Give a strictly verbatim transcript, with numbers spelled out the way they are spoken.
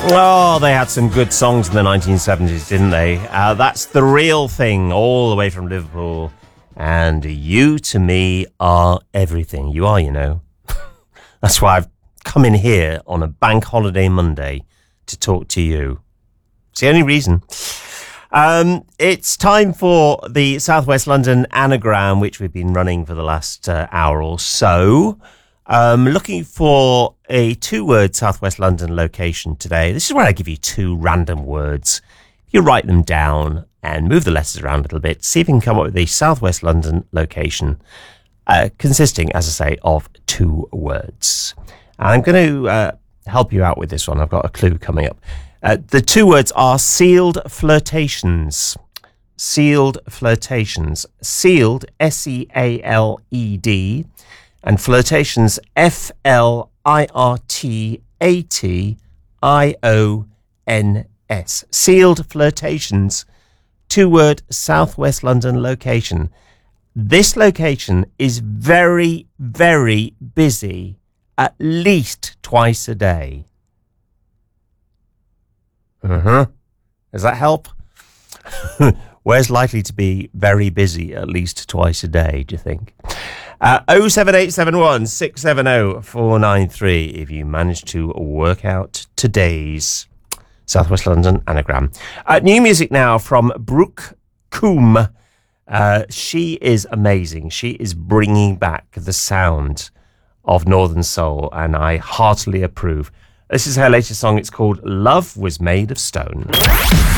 Oh, they had some good songs in the nineteen seventies, didn't they? Uh, that's The Real Thing, all the way from Liverpool. And you to me are everything. You are, you know. That's why I've come in here on a bank holiday Monday to talk to you. It's the only reason. Um, it's time for the South West London Anagram, which we've been running for the last uh, hour or so. Um, looking for a two-word South West London location today. This is where I give you two random words. You write them down and move the letters around a little bit. See if you can come up with a South West London location uh, consisting, as I say, of two words. And I'm going to uh, help you out with this one. I've got a clue coming up. Uh, the two words are sealed flirtations. Sealed flirtations. Sealed, S E A L E D. And flirtations, F L I R T A T I O N S. Sealed flirtations, two-word South West London location. This location is very, very busy at least twice a day. Uh-huh. Does that help? Where's likely to be very busy at least twice a day, do you think? Uh, oh seven eight seven one, six seven oh, four nine three if you manage to work out today's South West London Anagram. Uh, new music now from Brooke Coombe. Uh, she is amazing. She is bringing back the sound of Northern Soul, and I heartily approve. This is her latest song. It's called Love Was Made of Stone.